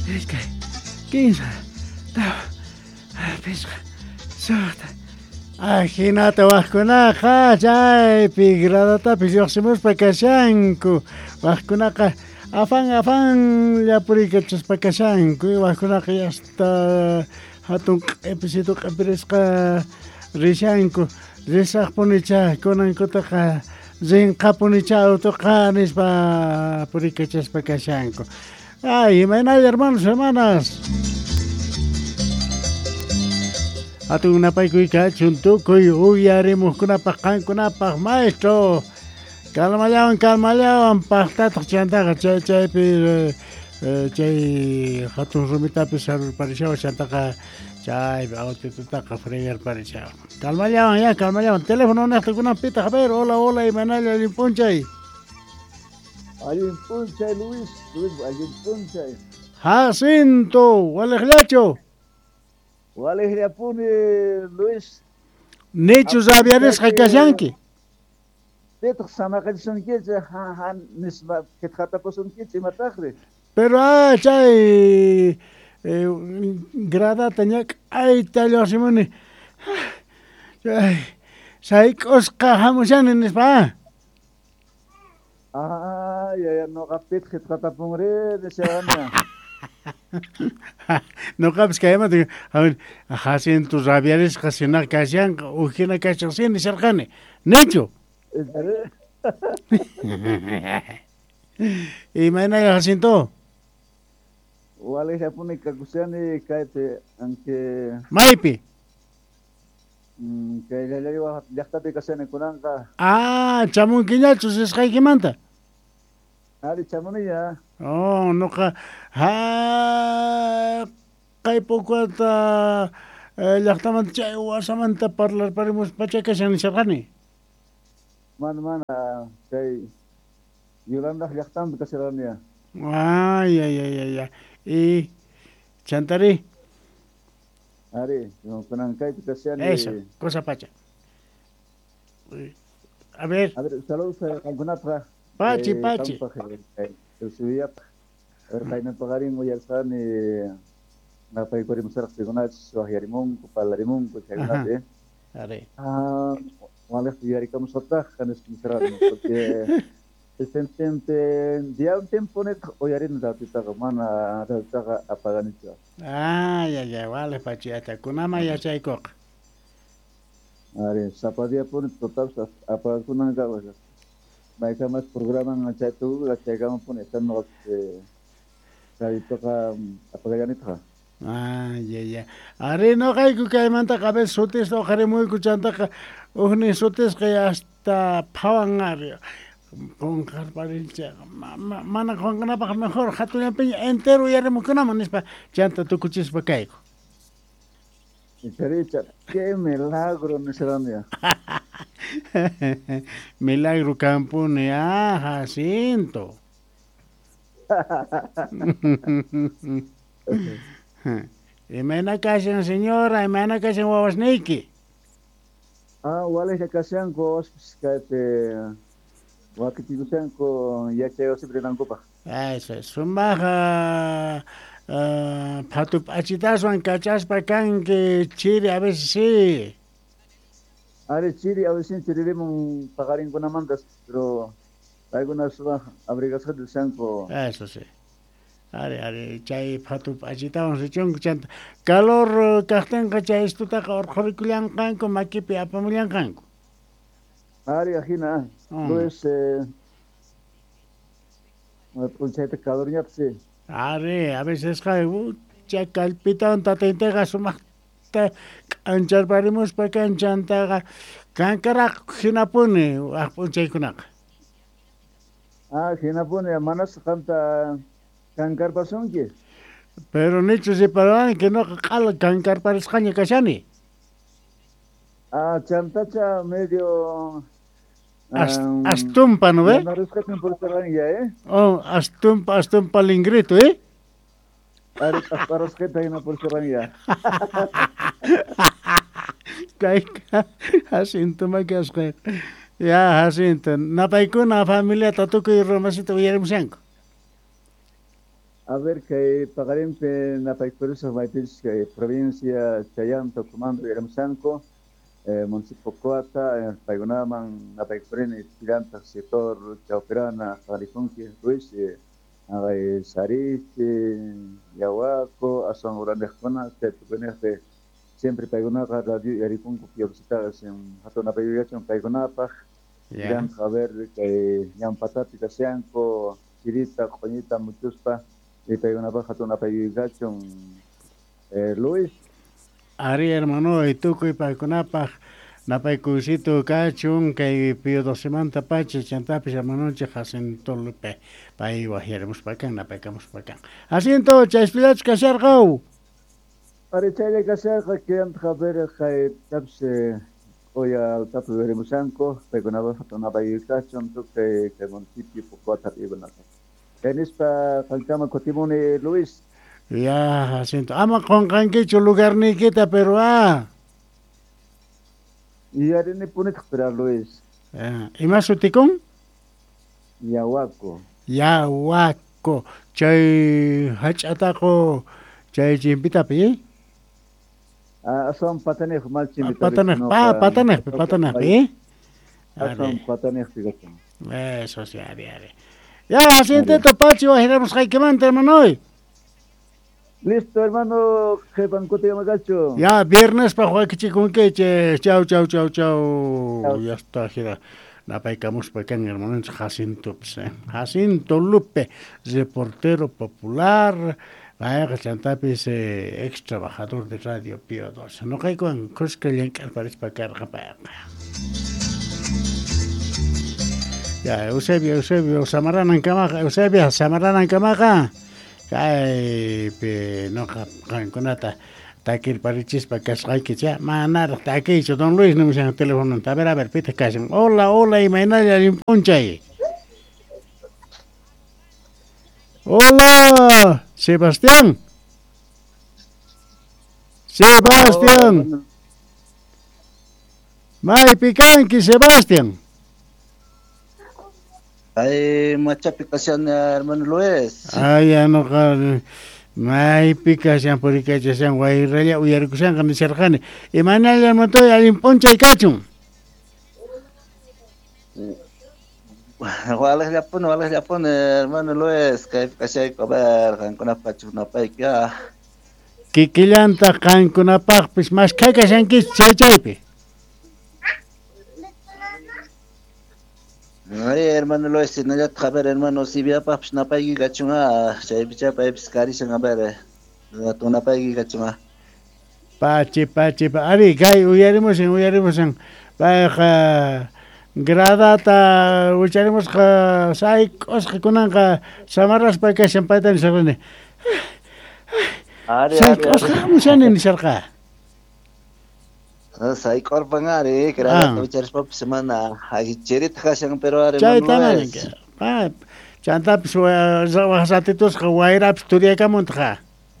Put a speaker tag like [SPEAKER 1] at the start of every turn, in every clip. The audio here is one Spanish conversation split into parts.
[SPEAKER 1] Iskay, 15, pisqa, suqta. Ajinata waqkunaqa chaypi gradatapi lluqsimuspa kashanku. Waqkunaqa afan llapurikachaspa kashanku. Waqkunaqa hasta hatun q'ipisitu q'ipirisqa rishanku. Risaqpunicha kunankutaqa rinqapunicha autoqa nispa purikachaspa kashanku. Ay, imaynalla hermanos, hermanas. Atun napaykuika chuntukuy uyarimuskunapaq qankunapaq maestro. Kalmallawan paqtataq chantaqa chaypi chay hatun rumitapi sarurparishawan chantaqa chaypi autitutaqa fregarparishawan. Kalmallawan. Teléfono naqtakunan pitaq, a ver, hola, imanalla allinpunchay.
[SPEAKER 2] Allinpunchay, Luis, allinpunchay.
[SPEAKER 1] Jacinto, waleqllachu.
[SPEAKER 2] Walejriapuni, Luis.
[SPEAKER 1] Nichu Zaviaresqa kashanki.
[SPEAKER 2] Petaq samaqallishunkicha, nisma ketqatapusunkicha imataqri.
[SPEAKER 1] Pero chay gradata ñak'ayta lluqsimuni. Chay sayk'usqa hamushani nispa.
[SPEAKER 2] Ya noqapit ketqatapunri nishawana.
[SPEAKER 1] Nuqapis kaymanta Jacinto Zaviaresqa sina kashanqa ujina kashaqsini nisharqani. Nichu. Imaynalla Jacinto.
[SPEAKER 2] Walejriapuni kakusani kaypi anke.
[SPEAKER 1] Maypi.
[SPEAKER 2] Kay llaqtapi llaqtapi kasani kunanqa.
[SPEAKER 1] Chamunkiñachu sisqaykimanta.
[SPEAKER 2] Ari chamuniya.
[SPEAKER 1] Nuqa kay puquta llaqtamanta chay wasamanta parlarparimuspa chay kashan nisharqani.
[SPEAKER 2] Mana kay Yolanda llaqtampi kasiraniya.
[SPEAKER 1] Ya. Y chantari.
[SPEAKER 2] Ari, kunan kaypi kasani.
[SPEAKER 1] Eso, cosa pacha. A ver,
[SPEAKER 2] saludos a Angunatra.
[SPEAKER 1] Pachi.
[SPEAKER 2] Subiyap. Kayna pagarin uyarsani napaykurim sarq sigunach wahyarimun kupalarimun kuchagunate.
[SPEAKER 1] Are.
[SPEAKER 2] Waleh yarikam sotah kanis misran porque dia un tiempo net oyarin datita mana datita apaganicha.
[SPEAKER 1] Ya, vale pachi ata kunama ya chaykok.
[SPEAKER 2] Are, sapadia pun total apagakunan gawas. Baika mas programa ngachatu gachagam pun etan not sarito ka apagaganita.
[SPEAKER 1] Ya. Are no kayku kaymanta qabel sotes to qarimuy kuchanta uhni sotes que hasta phawangar con carparincha mana qonqanapaq mejor hatuñapi entero yarimukunama nispa chanta tukuchispa kayku.
[SPEAKER 2] Charicha, qué milagro nisrania.
[SPEAKER 1] Milagro Campune, Jacinto. Imena kashan señora, imena kashan wawasniki.
[SPEAKER 2] Wale kashan ko skate wakitigusan ko yachayo siempre nangopa.
[SPEAKER 1] Eso es. Sumbaja patup achitaswan kachaspa kanki chiri a veces sí.
[SPEAKER 2] Are chiri a veces chiririmon pagarin con amandas, pero algunas abrigas de sanco.
[SPEAKER 1] Eso sí. Are chay patup achitawan sichon chanta. Calor kahtenka chay istutaqa orqorikullanqanku makipi apamullanqanku.
[SPEAKER 2] Are ajina. Pues pulchete calor yapsi.
[SPEAKER 1] Are, a veces ya calpitan tatentega sumaqta kancharparimuspa kanchantaqa kankaraq hinapuni waqp'unchaykunaqa.
[SPEAKER 2] Hinapuni manas qamta kankarpasunki.
[SPEAKER 1] Pero nichu separan que no qala kankarparisqaña kashani.
[SPEAKER 2] Chantacha medio
[SPEAKER 1] astumpa, ¿no ve?
[SPEAKER 2] No rescatan por ya,
[SPEAKER 1] Astumpa lingrito, ¿eh?
[SPEAKER 2] Para rescatan y no por ya.
[SPEAKER 1] Jacinto, makasqa. Ya, Jacinto. Napaykuna familia tatukuy romasita uyarimushanku.
[SPEAKER 2] A ver, que pagarimpe na paikperusa maitis que provincia Chayam, Tocumando y Ramsanco, municipio Coata, Paigunaman, na paikperini, Tiranta, sector Chauperana, Jalifunki, Ruiz, Sarich, Yahuaco, Ason Urandejona, Tetupenete, siempre Paigunaga, Radio Yaripunku, Piobsitagas, en Hatona Paiguachon, Paigunapaj, Tiranta, a ver, que Yampatati, Casianco, Chirita, Coñita, Muchuspa, y Paigunapaj, Hatona Paiguachon, Luis.
[SPEAKER 1] Ari hermano, y tú que Paigunapaj, Napaikusito Kachun, que Pio 12 manta pache, Chantapis, hermano, Chejasen Tolupe, Pai Guajeremos Pacan, Napaicamos Pacan. Así entonces, Espilach Casargau.
[SPEAKER 2] Arichaya Casarga, que Antaber, que Tapse, Oya, Tapu Veremusanco, Paigunapaj, Hatona Paiguachon, que municipio Pocota, Ibanaca. En esta Cancama Cotimone, Luis.
[SPEAKER 1] Ya, Jacinto. Ama con Canquicho lugar ni quita, pero
[SPEAKER 2] Y ya ni punik para Luis.
[SPEAKER 1] ¿Y más uticón?
[SPEAKER 2] Yahuaco.
[SPEAKER 1] Yahuaco. Chay hachataco. Chay chimpita pi.
[SPEAKER 2] Son patanej mal chimpita.
[SPEAKER 1] Patanej,
[SPEAKER 2] Son patanej, fíjate.
[SPEAKER 1] Eso sí, ari. Ya, Jacinto, Pachi, giramos hay que mantener, hermano.
[SPEAKER 2] Listo, hermano, que bancote magacho.
[SPEAKER 1] Ya, viernes para jugar que chico que chao. Ya está, gira. La paicamos pequeño, hermano, Jacinto, Jacinto Lupe, reportero popular, vaya que Chantapis, ex trabajador de Radio Pío 12. No caigo en cosas que le parece para carga para. Ya, Eusebio, Samarana en Camaja, Eusebio, Samarana en Camaja. No, Conata, Takir Parichis, para que ya, manar, Taki, don Luis, no me llama el teléfono, a ver, pite casi. Hola, y mañana le imponcha ahí. Hola, Sebastián. Mai Picanqui, Sebastián.
[SPEAKER 3] Ay, mucha picación, hermano Luis.
[SPEAKER 1] Ay, ya no, may picación por que sean guayraya, uyarkusan kan serjane. Y mañana le mató al imponcha y cachum.
[SPEAKER 3] Walas Japón, hermano Luis, que hay que ver, con una pachuna paikia.
[SPEAKER 1] Kikilanta kan kuna pak pis mas kakasan kis chaype.
[SPEAKER 3] Ay, hermano Luis, si no ya te ver, hermano, si vea paps na paigi gachunga, chay bicha pa piscari se a ver, tu na paigi gachunga.
[SPEAKER 1] Pache, ari gai uyaremos en pa gradata uyaremos sai os kunan samarras pa que sempatan serene.
[SPEAKER 3] Ari.
[SPEAKER 1] Os musanen serka.
[SPEAKER 3] Sai korpangari, kerana ucaris pap semana, agi cerit kasang pero ari
[SPEAKER 1] Chay
[SPEAKER 3] hermano
[SPEAKER 1] taman.
[SPEAKER 3] Luis.
[SPEAKER 1] Pa chanta pis wasatitos kawaira studia kamontra.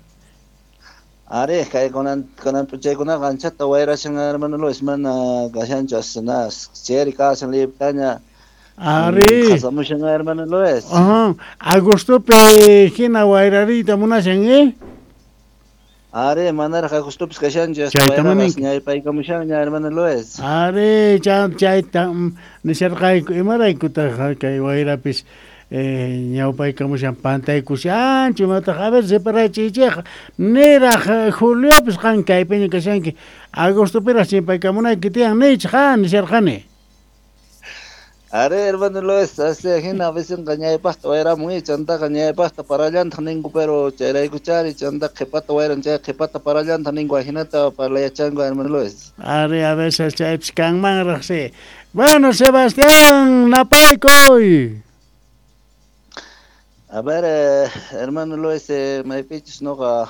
[SPEAKER 3] Ari, kaya konan puchay konan kancha tawaira siyang hermano Luis man kasang chasna, ceri kasang liptanya.
[SPEAKER 1] Ari.
[SPEAKER 3] Kasamo siyang hermano Luis.
[SPEAKER 1] Agosto pe hina wairarita muna siyang
[SPEAKER 3] Ari, manar ka gusto pis kasang just
[SPEAKER 1] Chay
[SPEAKER 3] tawaira
[SPEAKER 1] tamanin.
[SPEAKER 3] kas nyay pay kamo siyang hermano Luis.
[SPEAKER 1] Are chay tam nisarkay ko imaray ko ta kay waira pis ñawpay kamo siyang pantay ko siyan chumata a ver separa chiche nera julio pis kan kay peña kasyan ki agosto pera simpay kamo na kitiang ne chhan nisarkane
[SPEAKER 3] Ari, hermano Luis, hace hina veces kanyay pasta waira muy chanta kanyay pasta paralyan taningo pero chay kuchari chanta kepata waira chay kepata paralyan taningo hinata parlaya chango hermano Luis.
[SPEAKER 1] are a veces chay pis kang mangrase bueno Sebastián napaykoy
[SPEAKER 3] A ver, hermano Luis, may pichos no ka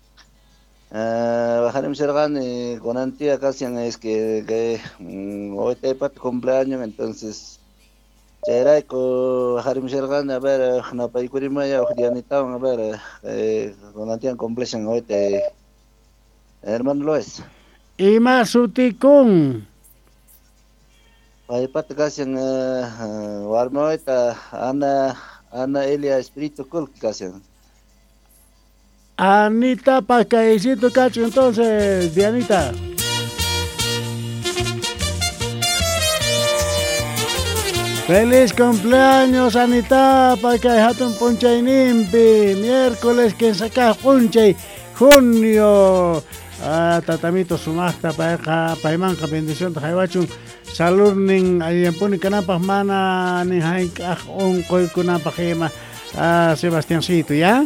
[SPEAKER 3] bajarim sergan con antía casi es que hoy te pat cumpleaños entonces Cherai ko bajarim sergan a ver na pa ikurima ya ojdianita a ver con antía completion hoy te hermano Luis.
[SPEAKER 1] ima sutikung
[SPEAKER 3] Pay pat casi warmo ita ana Elia espíritu kul casi.
[SPEAKER 1] Anita Pacaicito Cacho, entonces, Dianita. Feliz cumpleaños, Anita, Pacay Hatun Punchay Nimpi, miércoles que saca Punchay, junio. Tatamito sumasta paimanka bendición tajaiwachun salud ning ayempuni kanapas mana ning haik onkoy kunapa khema Sebastiancito, ¿ya?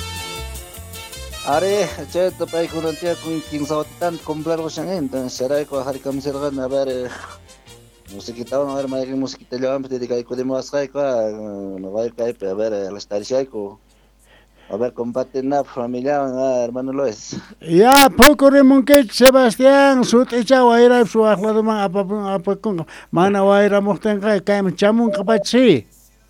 [SPEAKER 3] Are, cheto pai kunantia kun king sautitan comprar goshan entonces será ko hari kam sergan a ver musiquita a ver mai musiquita llevan pete kai ko de mas kai ko no vai kai a ver la estar ko a ver comparten na familia hermano Loes.
[SPEAKER 1] Ya poco remonque Sebastián sut echa waira su akhlado man apa kun mana waira mohten kai chamun kapatsi.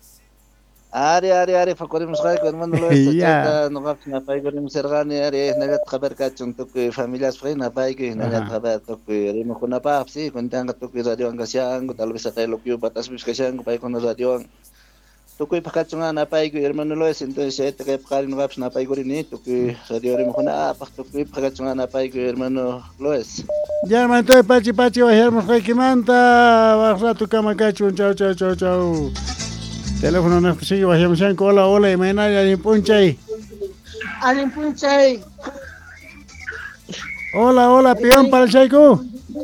[SPEAKER 3] Are fakoremos kai ko hermano Loes chata no gap na pai gorim sergani are nagat khabar ka chunto ke familias frei na pai ke nagat khabar to ke rimo kuna pa si kuntang to ke radio angkasiang ko tal vez kai lokyo batas bis kasiang pai kono radio Tukoy pakatsunga na pai ko hermano Loes entonces ete kay pakali no gaps na pai ko rin tukoy radio rin mo kuna tukoy pakatsunga na pai ko hermano Loes.
[SPEAKER 1] Ya hermano pachi wa hermano kay kimanta wa tu kama kachun chau. Teléfono na kasi wa hermano ko hola imena ya Punchay.
[SPEAKER 4] Alin Punchay.
[SPEAKER 1] Hola peón para el Chayco.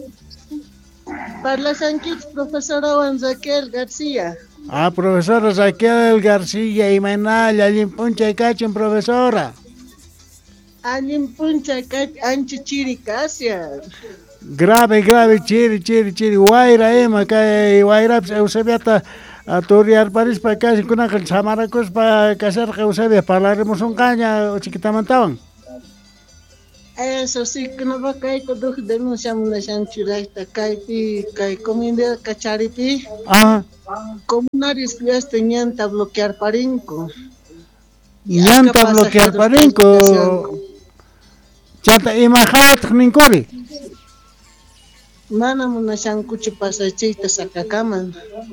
[SPEAKER 4] Para la Sanquich profesora Juan Zaquel García.
[SPEAKER 1] Profesora Raquel García y Manal, allin Punchay Cachon, profesora.
[SPEAKER 4] Allin Punchay Cachon, ancho chiricasia.
[SPEAKER 1] Grave, chiri, guaira, guaira, Eusebiata, a Turiar París para acá, con aquel Samaracos para casar que Eusebia, hablaremos un caña, o chiquitamantaban.
[SPEAKER 4] Eso sí, que no va a caer con dos denunciamos la chanchuraita, cae comida cacharipi. Comunarios que tenían que bloquear Parinco.
[SPEAKER 1] Llanta bloquear Parinco. Chata imajat ninkori.
[SPEAKER 4] Mana muna shankuchi pasachita sakacaman.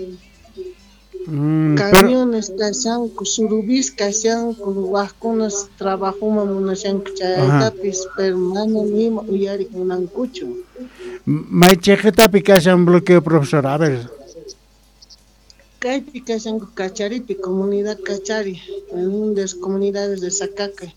[SPEAKER 4] Camiones kashanku, surubis kashanku, wakunas trabajo muna shankuchaytapis, pero mana nima uyari kunankuchu.
[SPEAKER 1] May chequetapi kashan bloqueo, profesor, a ver.
[SPEAKER 4] Kaypi kashanku Cacharipi, comunidad Cachari, en las comunidades de Sacaca.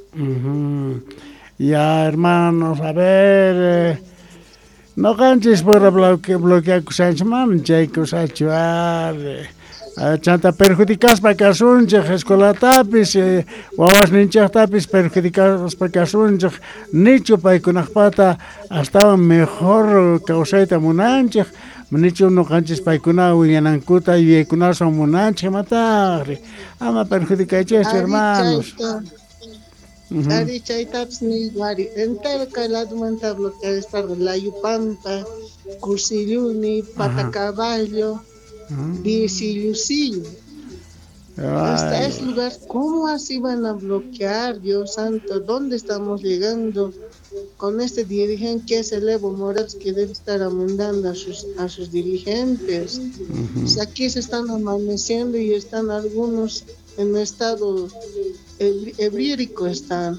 [SPEAKER 1] Ya, hermanos, a ver, no canches por bloquear kusanchman, kusachuar, chanta perjudicas para casunche, escola tapis, guaguas ninchas tapis perjudicas para casunche, nicho para kunakpata, hasta mejor causaita munanche. Nicho no canches paikuna uyanankuta y kuna son munanche matar. Ama perjudicaches hermanos.
[SPEAKER 4] Ari chaitaps ni guari. Entero calado manta bloquear estar la Yupampa, Cursiluni, Patacaballo, Vicillucillo. Hasta ese lugar, ¿cómo así van a bloquear, Dios santo? ¿Dónde estamos llegando con este dirigente que es el Evo Morales, que debe estar amendando a sus dirigentes? Pues aquí se están amaneciendo y están algunos en estado ebrírico están.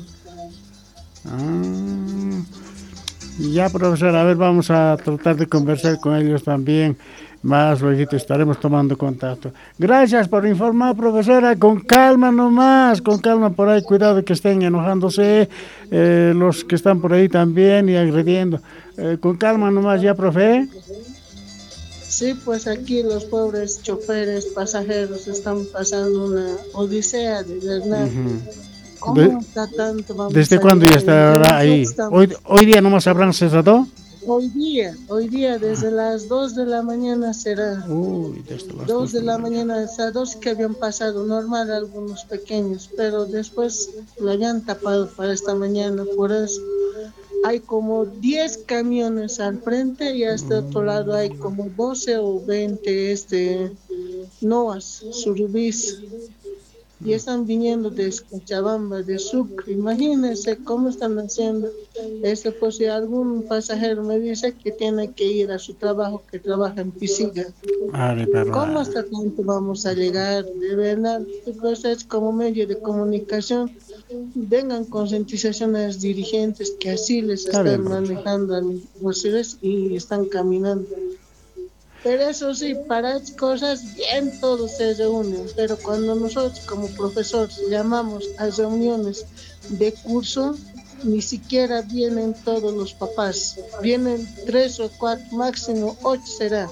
[SPEAKER 1] Ya, profesor, a ver, vamos a tratar de conversar con ellos también. Más luego estaremos tomando contacto. Gracias por informar, profesora. Con calma nomás, con calma por ahí. Cuidado que estén enojándose los que están por ahí también y agrediendo. Con calma nomás, ya, profe.
[SPEAKER 4] Sí, pues aquí los pobres choferes, pasajeros están pasando una odisea de verdad. ¿Cómo está tanto?
[SPEAKER 1] ¿Desde cuándo ya está ahora ahí? ¿Hoy día nomás habrán cesado?
[SPEAKER 4] Hoy día, desde las 2 de la mañana será.
[SPEAKER 1] Desde las
[SPEAKER 4] 2 de la mañana, hasta 2 que habían pasado normal algunos pequeños, pero después lo habían tapado para esta mañana, por eso hay como 10 camiones al frente y hasta otro lado hay como 12 o 20 Noas, Surubís. Y están viniendo de Cochabamba, de Sucre. Imagínense cómo están haciendo. Pues si algún pasajero me dice que tiene que ir a su trabajo, que trabaja en Pisiga. ¿Cómo hasta tanto vamos a llegar? De verdad, pues es como medio de comunicación. vengan concientizaciones dirigentes que así les están manejando a los profesores y están caminando. Pero eso sí, para esas cosas bien todos se reúnen, pero cuando nosotros como profesores llamamos a reuniones de curso, ni siquiera vienen todos los papás, vienen 3 o 4, máximo 8 será,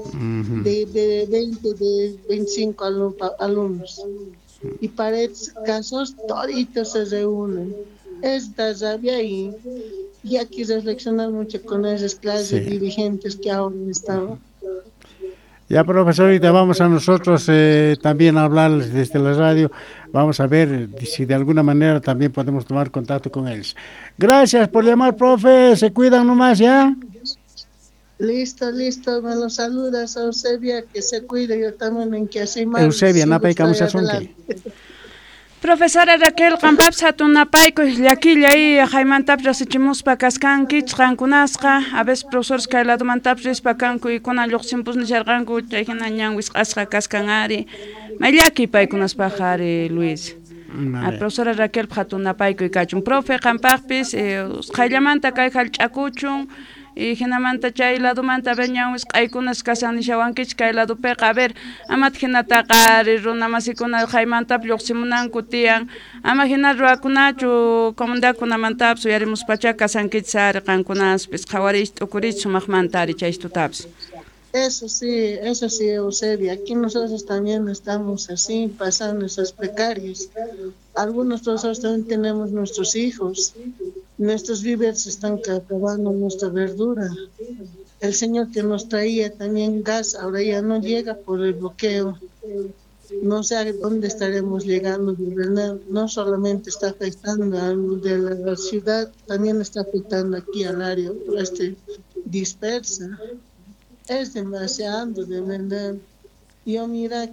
[SPEAKER 4] de 20, de 25 alumnos. Y para estos casos toditos se reúnen. Es da rabia y hay que reflexionar mucho con esas clases dirigentes que ahora están.
[SPEAKER 1] Ya, profesorita, vamos a nosotros también a hablarles desde la radio. Vamos a ver si de alguna manera también podemos tomar contacto con ellos. Gracias por llamar, profe. Se cuidan nomás, ¿ya?
[SPEAKER 4] Listo. Me los saludas a Eusebia, que se cuide. Yo también en que así más.
[SPEAKER 1] Eusebia, napaycamos asunque.
[SPEAKER 5] Profesora Raquel Qampaps hatunapayku llakillay haymantapis rasichimuspa kaskanki chqankunasqa a veces profesores kay ladomantapis rispa kanku ikuna lluqsinpus nisharqanku chayhina ñan wisq'asqa kaskanari mayllaki paykunaspaqa ari Luis. Profesora Raquel hatunapayku kachun profe qampaqpis qayllamanta kay hallch'akuchun y hinamanta chay ladumanta beñawis qaykunas kasanishawankichik kay ladupiqa a ver amat hinataqa runa masikuna haymanta lluqsimunanku tiyan ama hina ruwakunachu comunidadkunamantapas uyarimuspacha kasankichis ari qankunaspis qhawarish t'ukurish sumaqmanta ari chaystutapas.
[SPEAKER 4] Eso sí, Eusebia. Aquí nosotros también estamos así, pasando esos precarios. Algunos nosotros también tenemos nuestros hijos. Nuestros víveres están acabando nuestra verdura. El señor que nos traía también gas, ahora ya no llega por el bloqueo. No sé a dónde estaremos llegando, de verdad. No solamente está afectando a de la ciudad, también está afectando aquí al área dispersa. Es demasiado, de verdad. Yo mira